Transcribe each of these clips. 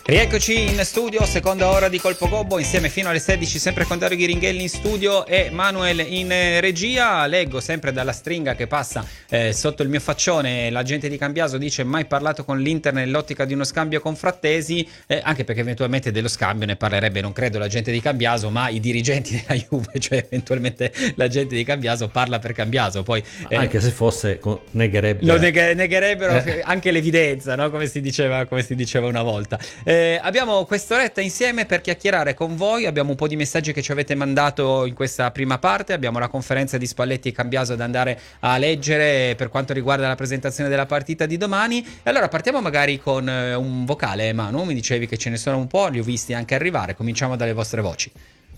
Rieccoci in studio, seconda ora di Colpo Gobbo, insieme fino alle 16, sempre con Dario Ghiringhelli in studio e Manuel in regia. Leggo sempre dalla stringa che passa sotto il mio faccione, la gente di Cambiaso dice mai parlato con l'Inter nell'ottica di uno scambio con Frattesi, anche perché eventualmente dello scambio ne parlerebbe, non credo, la gente di Cambiaso, ma i dirigenti della Juve, cioè eventualmente la gente di Cambiaso parla per Cambiaso. Poi, anche se fosse, negherebbe. Lo negherebbero anche l'evidenza, no? Come si diceva una volta. Abbiamo quest'oretta insieme per chiacchierare con voi, abbiamo un po' di messaggi che ci avete mandato in questa prima parte, abbiamo la conferenza di Spalletti e Cambiaso da andare a leggere per quanto riguarda la presentazione della partita di domani, e allora partiamo magari con un vocale. Manu, mi dicevi che ce ne sono un po', li ho visti anche arrivare, cominciamo dalle vostre voci.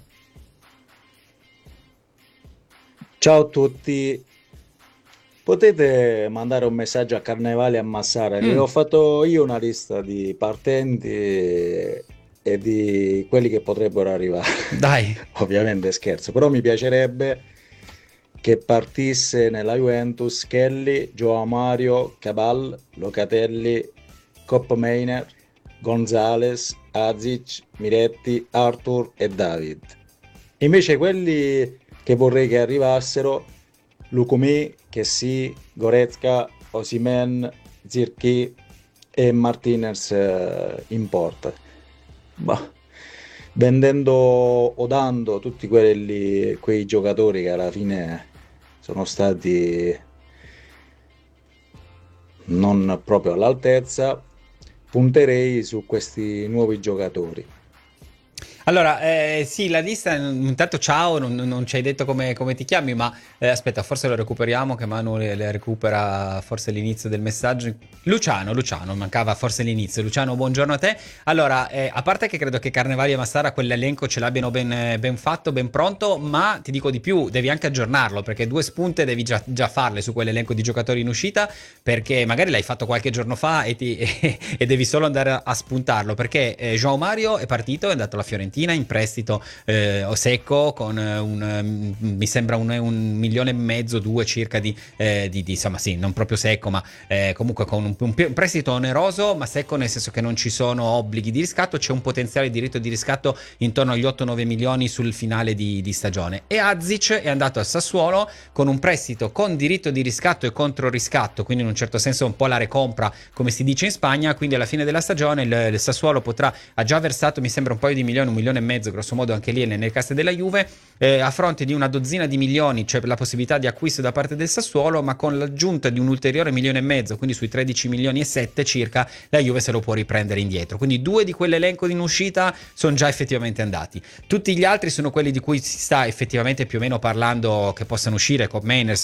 Ciao a tutti, potete mandare un messaggio a Carnevale a Massara, ho fatto io una lista di partenti e di quelli che potrebbero arrivare. Dai. Ovviamente scherzo, però mi piacerebbe che partisse nella Juventus Kelly, Joao Mario, Cabal, Locatelli, Kopp Meiner, Gonzalez, Azic, Miretti, Arthur e David. Invece quelli che vorrei che arrivassero: Lukumi, Kessi, Goretzka, Osimhen, Zirkzee e Martinez in porta. Vendendo o dando tutti quei giocatori che alla fine sono stati non proprio all'altezza, punterei su questi nuovi giocatori. Allora, sì, la lista, intanto ciao, non ci hai detto come ti chiami, ma aspetta, forse lo recuperiamo, che Manu le recupera forse l'inizio del messaggio. Luciano, mancava forse l'inizio. Luciano, buongiorno a te. Allora, a parte che credo che Carnevali e Massara quell'elenco ce l'abbiano ben fatto, ben pronto, ma ti dico di più, devi anche aggiornarlo, perché 2 spunte devi già farle su quell'elenco di giocatori in uscita, perché magari l'hai fatto qualche giorno fa e devi solo andare a spuntarlo, perché João Mario è partito, è andato alla Fiorentina in prestito secco con mi sembra 1,5 milioni, 2 circa di insomma, sì, non proprio secco, ma comunque con un prestito oneroso, ma secco nel senso che non ci sono obblighi di riscatto, c'è un potenziale diritto di riscatto intorno agli 8-9 milioni sul finale di stagione. E Azic è andato al Sassuolo con un prestito con diritto di riscatto e contro riscatto, quindi in un certo senso un po' la recompra, come si dice in Spagna, quindi alla fine della stagione il Sassuolo ha già versato, mi sembra, un paio di milioni, 1,5 milioni grosso modo anche lì nelle casse della Juve, a fronte di una dozzina di milioni, cioè la possibilità di acquisto da parte del Sassuolo, ma con l'aggiunta di un ulteriore 1,5 milioni, quindi sui 13 milioni e 7 circa, la Juve se lo può riprendere indietro. Quindi 2 di quell'elenco in uscita sono già effettivamente andati. Tutti gli altri sono quelli di cui si sta effettivamente più o meno parlando che possano uscire: Kopp Meiners,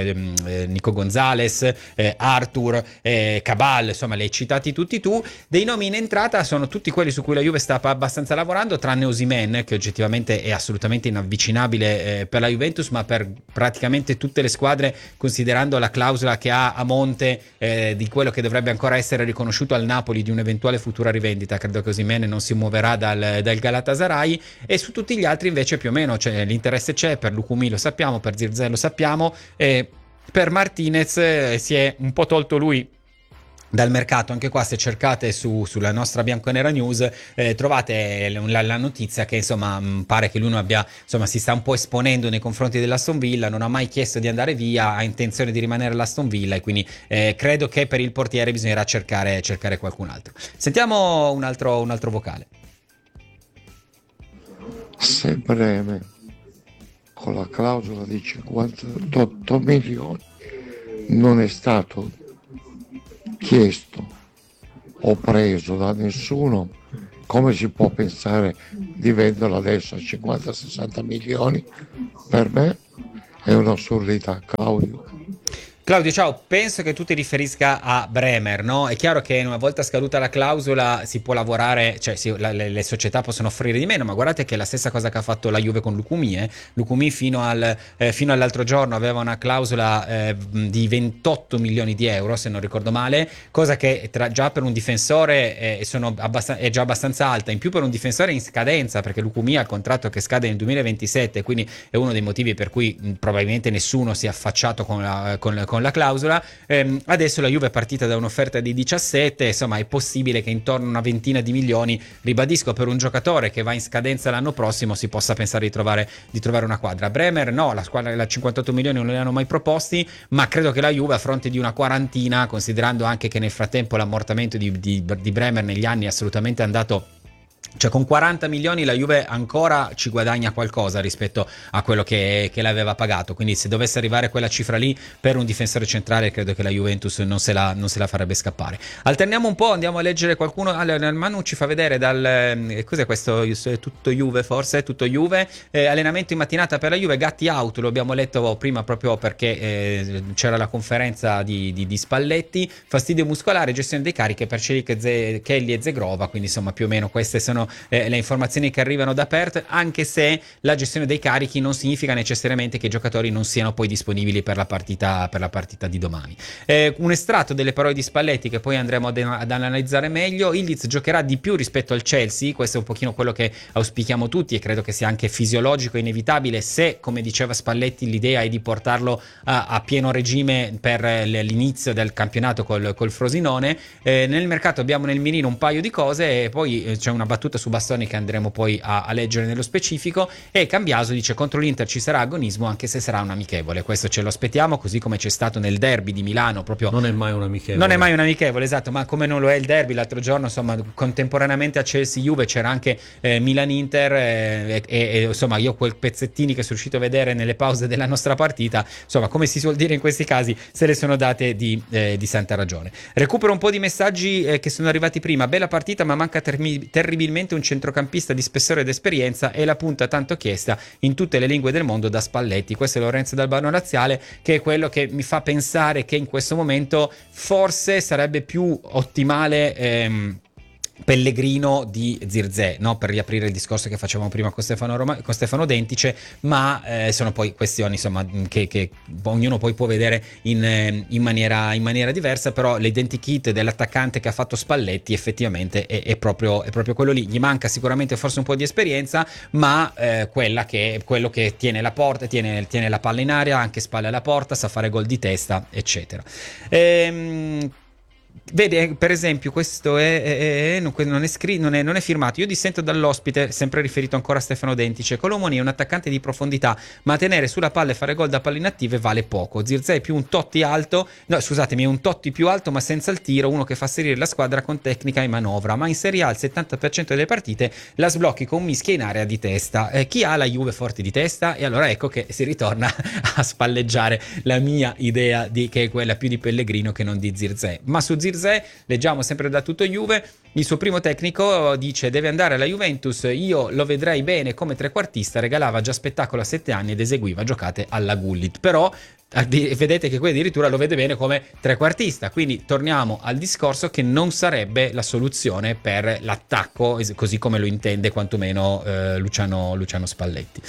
Nico Gonzalez, Arthur, Cabal, insomma li hai citati tutti tu. Dei nomi in entrata sono tutti quelli su cui la Juve sta abbastanza lavorando, tranne Osimhen, che oggettivamente è assolutamente inavvicinabile per la Juventus, ma per praticamente tutte le squadre, considerando la clausola che ha a monte di quello che dovrebbe ancora essere riconosciuto al Napoli di un'eventuale futura rivendita. Credo che Osimhen non si muoverà dal Galatasaray, e su tutti gli altri invece più o meno l'interesse c'è. Per Lukumi lo sappiamo, per Zirkzee lo sappiamo, e per Martinez si è un po' tolto lui dal mercato. Anche qua, se cercate sulla nostra Bianconera News, trovate la notizia che insomma pare che lui non abbia, insomma, si sta un po' esponendo nei confronti dell'Aston Villa, non ha mai chiesto di andare via, ha intenzione di rimanere all'Aston Villa, e quindi credo che per il portiere bisognerà cercare qualcun altro. Sentiamo un altro vocale. Se Breme con la clausola di 58 milioni non è stato chiesto o preso da nessuno, come si può pensare di venderlo adesso a 50-60 milioni? Per me è un'assurdità, Claudio. Claudio, ciao, penso che tu ti riferisca a Bremer, no? È chiaro che una volta scaduta la clausola si può lavorare, cioè le società possono offrire di meno, ma guardate che è la stessa cosa che ha fatto la Juve con Lukumi. Lukumi fino all'altro giorno aveva una clausola di 28 milioni di euro, se non ricordo male, cosa che già per un difensore è già abbastanza alta, in più per un difensore in scadenza, perché Lukumi ha il contratto che scade nel 2027, quindi è uno dei motivi per cui probabilmente nessuno si è affacciato con con la clausola. Adesso la Juve è partita da un'offerta di 17, insomma è possibile che intorno a una ventina di milioni, ribadisco, per un giocatore che va in scadenza l'anno prossimo si possa pensare di trovare una quadra. Bremer no, la squadra da 58 milioni non li hanno mai proposti, ma credo che la Juve, a fronte di una quarantina, considerando anche che nel frattempo l'ammortamento di Bremer negli anni è assolutamente andato, cioè con 40 milioni la Juve ancora ci guadagna qualcosa rispetto a quello che l'aveva pagato, quindi se dovesse arrivare quella cifra lì per un difensore centrale credo che la Juventus non se la farebbe scappare. Alterniamo un po', andiamo a leggere qualcuno. Allora, Manu ci fa vedere cos'è questo, tutto Juve, forse tutto Juve, allenamento in mattinata per la Juve, Gatti out, lo abbiamo letto prima proprio perché c'era la conferenza di Spalletti, fastidio muscolare, gestione dei carichi per Celik, Kelly e Zegrova, quindi insomma più o meno queste sono le informazioni che arrivano da Perth, anche se la gestione dei carichi non significa necessariamente che i giocatori non siano poi disponibili per la partita di domani. Un estratto delle parole di Spalletti che poi andremo ad analizzare meglio. Ildiz giocherà di più rispetto al Chelsea, questo è un pochino quello che auspichiamo tutti e credo che sia anche fisiologico e inevitabile se, come diceva Spalletti, l'idea è di portarlo a pieno regime per l'inizio del campionato col Frosinone. Nel mercato abbiamo nel mirino un paio di cose e poi c'è una battuta su Bastoni che andremo poi a leggere nello specifico, e Cambiaso dice contro l'Inter ci sarà agonismo anche se sarà un amichevole, questo ce lo aspettiamo, così come c'è stato nel derby di Milano, proprio non è mai un amichevole, esatto, ma come non lo è il derby l'altro giorno, insomma contemporaneamente a Chelsea-Juve c'era anche Milan-Inter e insomma io quel pezzettini che sono riuscito a vedere nelle pause della nostra partita, insomma come si suol dire in questi casi, se le sono date di santa ragione. Recupero un po' di messaggi che sono arrivati prima. Bella partita ma manca terribilmente un centrocampista di spessore ed esperienza e la punta tanto chiesta in tutte le lingue del mondo da Spalletti. Questo è Lorenzo d'Albano Laziale, che è quello che mi fa pensare che in questo momento forse sarebbe più ottimale Pellegrino di Zirkzee, no? Per riaprire il discorso che facevamo prima con Stefano Dentice, ma sono poi questioni insomma che ognuno poi può vedere in maniera diversa, però l'identikit dell'attaccante che ha fatto Spalletti effettivamente è proprio quello lì. Gli manca sicuramente forse un po' di esperienza, ma quello che tiene la porta, tiene la palla in aria, anche spalle alla porta, sa fare gol di testa, eccetera. Vedi, per esempio, questo non è firmato. Io dissento dall'ospite, sempre riferito ancora a Stefano Dentice. Colomoni è un attaccante di profondità, ma tenere sulla palla e fare gol da palle inattive vale poco. Zirkzee è più un Totti alto, no, scusatemi, è un Totti più alto, ma senza il tiro, uno che fa salire la squadra con tecnica e manovra. Ma in Serie A il 70% delle partite la sblocchi con mischia in area di testa. Chi ha la Juve forti di testa? E allora ecco che si ritorna a spalleggiare la mia idea che è quella più di Pellegrino che non di Zirkzee. Ma su Zirkzee leggiamo sempre da tutto Juve, il suo primo tecnico dice deve andare alla Juventus, io lo vedrei bene come trequartista, regalava già spettacolo a 7 anni ed eseguiva giocate alla Gullit, però vedete che qui addirittura lo vede bene come trequartista, quindi torniamo al discorso che non sarebbe la soluzione per l'attacco così come lo intende quantomeno Luciano Spalletti.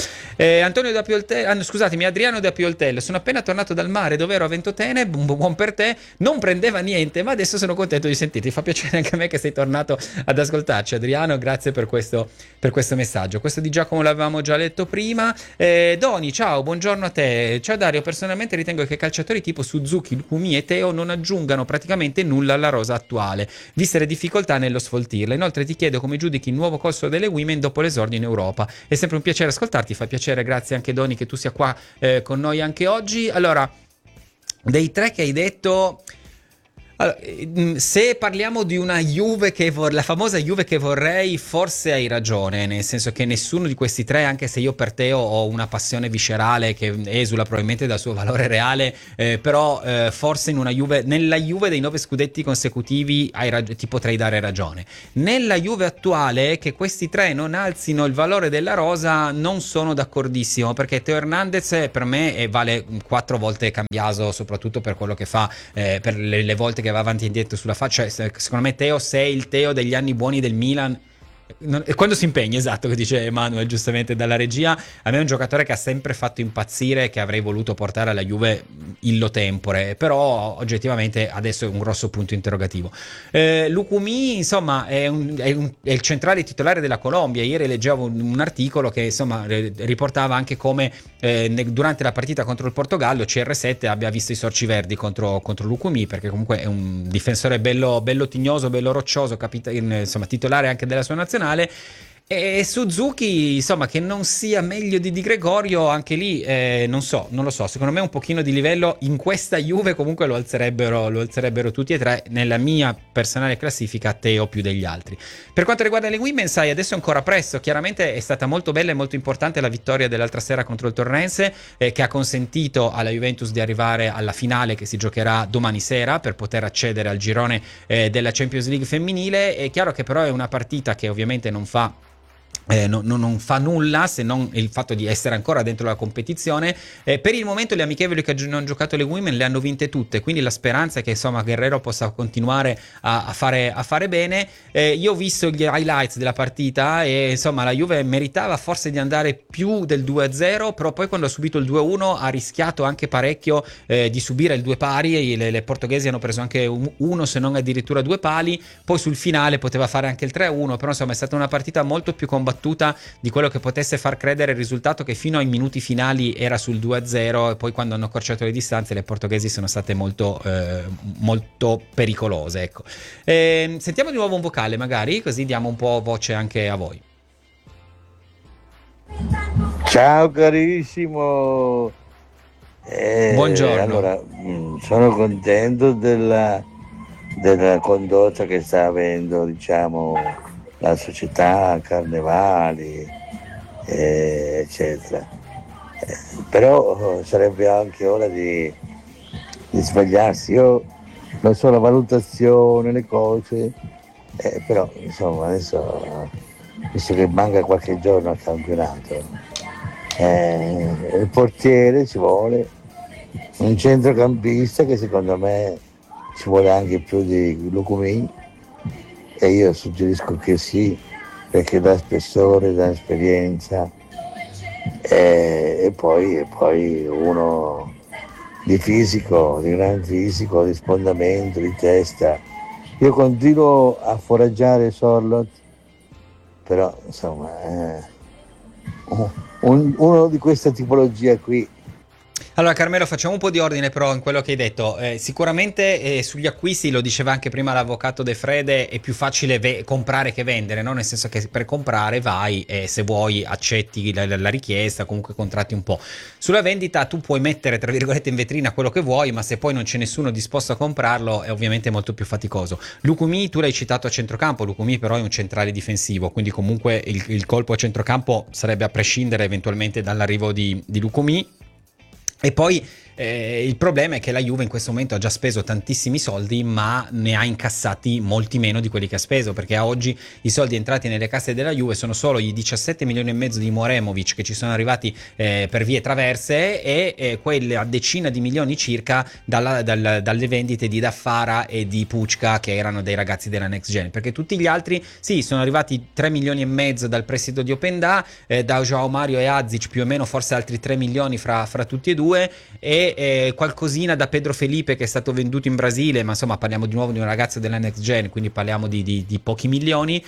Adriano da Pioltel, sono appena tornato dal mare dove ero a Ventotene, buon per te, non prendeva niente ma adesso sono contento di sentirti, fa piacere anche a me che sei tornato ad ascoltarci Adriano, grazie per questo messaggio. Questo di Giacomo l'avevamo già letto prima. Doni, ciao, buongiorno a te. Ciao Dario, personalmente ritengo che calciatori tipo Suzuki, Lukumi e Teo non aggiungano praticamente nulla alla rosa attuale, viste le difficoltà nello sfoltirla. Inoltre ti chiedo come giudichi il nuovo corso delle Women dopo l'esordio in Europa. È sempre un piacere ascoltarti, fa piacere, grazie anche Doni che tu sia qua con noi anche oggi. Allora, dei tre che hai detto, allora, se parliamo di una Juve la famosa Juve che vorrei, forse hai ragione, nel senso che nessuno di questi tre, anche se io per Teo ho una passione viscerale che esula probabilmente dal suo valore reale, però forse nella Juve dei 9 scudetti consecutivi ti potrei dare ragione. Nella Juve attuale, che questi tre non alzino il valore della rosa, non sono d'accordissimo, perché Teo Hernandez per me vale 4 volte Cambiaso, soprattutto per quello che fa, per le volte che va avanti e indietro sulla faccia. Secondo me Teo, se è il Teo degli anni buoni del Milan, quando si impegna, esatto, che dice Emanuele giustamente dalla regia. A me è un giocatore che ha sempre fatto impazzire, che avrei voluto portare alla Juve illo tempore, però oggettivamente adesso è un grosso punto interrogativo. Lukumi, insomma, è il centrale titolare della Colombia. Ieri leggevo un articolo che insomma riportava anche come durante la partita contro il Portogallo CR7 abbia visto i sorci verdi contro Lukumi, perché comunque è un difensore bello tignoso, bello roccioso, insomma titolare anche della sua nazionale. E Suzuki, insomma, che non sia meglio di Gregorio, anche lì non lo so, secondo me un pochino di livello in questa Juve comunque lo alzerebbero tutti e tre. Nella mia personale classifica Teo più degli altri. Per quanto riguarda le women, sai, adesso è ancora presto. Chiaramente è stata molto bella e molto importante la vittoria dell'altra sera contro il Torrense, che ha consentito alla Juventus di arrivare alla finale che si giocherà domani sera per poter accedere al girone della Champions League femminile. È chiaro che però è una partita che ovviamente non fa nulla se non il fatto di essere ancora dentro la competizione. Per il momento le amichevoli che hanno giocato le women le hanno vinte tutte, quindi la speranza è che insomma Guerrero possa continuare a fare bene. Io ho visto gli highlights della partita e insomma la Juve meritava forse di andare più del 2-0, però poi quando ha subito il 2-1 ha rischiato anche parecchio di subire il 2 pari, e le portoghesi hanno preso anche uno se non addirittura 2 pali. Poi sul finale poteva fare anche il 3-1, però insomma è stata una partita molto più combattuta di quello che potesse far credere il risultato, che fino ai minuti finali era sul 2-0, e poi quando hanno accorciato le distanze le portoghesi sono state molto pericolose, ecco. Sentiamo di nuovo un vocale magari, così diamo un po' voce anche a voi. Ciao carissimo, Buongiorno. Allora, sono contento della condotta che sta avendo, diciamo, la società, Carnevali, eccetera. Però sarebbe anche ora di svegliarsi. Io non so la valutazione, le cose, però insomma adesso, visto che manca qualche giorno al campionato, il portiere ci vuole, un centrocampista che secondo me ci vuole anche più di Lukumi. E io suggerisco che sì, perché dà spessore, dà esperienza, e poi uno di fisico, di gran fisico, di sfondamento, di testa. Io continuo a foraggiare Sorloth, però insomma uno di questa tipologia qui. Allora Carmelo, facciamo un po' di ordine però in quello che hai detto. Sicuramente sugli acquisti, lo diceva anche prima l'avvocato De Frede, è più facile comprare che vendere, no? Nel senso che per comprare vai e se vuoi accetti la richiesta, comunque contratti un po'. Sulla vendita tu puoi mettere tra virgolette in vetrina quello che vuoi, ma se poi non c'è nessuno disposto a comprarlo è ovviamente molto più faticoso. Lukumi, tu l'hai citato a centrocampo, Lukumi però è un centrale difensivo, quindi comunque il colpo a centrocampo sarebbe a prescindere eventualmente dall'arrivo di Lukumi. E poi il problema è che la Juve in questo momento ha già speso tantissimi soldi, ma ne ha incassati molti meno di quelli che ha speso, perché a oggi i soldi entrati nelle casse della Juve sono solo i 17 milioni e mezzo di Moremovic che ci sono arrivati per vie traverse, e quelle decina di milioni circa dalle vendite di Daffara e di Pucca, che erano dei ragazzi della Next Gen, perché tutti gli altri sì, sono arrivati 3 milioni e mezzo dal prestito di Openda, da Joao Mario e Azic più o meno, forse altri 3 milioni fra tutti e due, e qualcosina da Pedro Felipe che è stato venduto in Brasile, ma insomma parliamo di nuovo di un ragazzo della Next Gen, quindi parliamo di pochi milioni.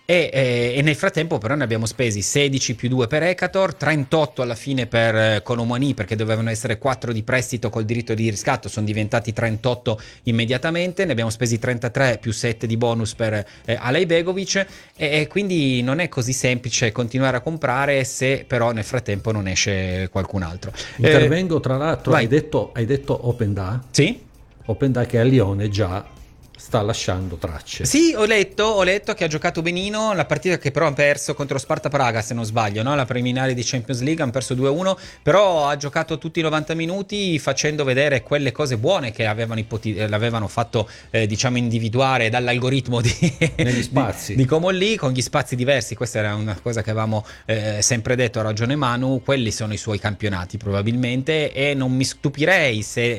E nel frattempo però ne abbiamo spesi 16 più 2 per Ekator, 38 alla fine per Colomani, perché dovevano essere 4 di prestito col diritto di riscatto, sono diventati 38 immediatamente, ne abbiamo spesi 33 più 7 di bonus per Alej Begovic, e quindi non è così semplice continuare a comprare se però nel frattempo non esce qualcun altro. Intervengo, tra l'altro, vai. hai detto Openda? Sì? Openda che a Lione già sta lasciando tracce. Sì, ho letto che ha giocato benino la partita, che però ha perso contro Sparta Praga, se non sbaglio, no? La preliminare di Champions League, hanno perso 2-1, però ha giocato tutti i 90 minuti facendo vedere quelle cose buone che l'avevano fatto diciamo individuare dall'algoritmo negli spazi di Comolli, con gli spazi diversi. Questa era una cosa che avevamo sempre detto, ha ragione Manu, quelli sono i suoi campionati probabilmente, e non mi stupirei se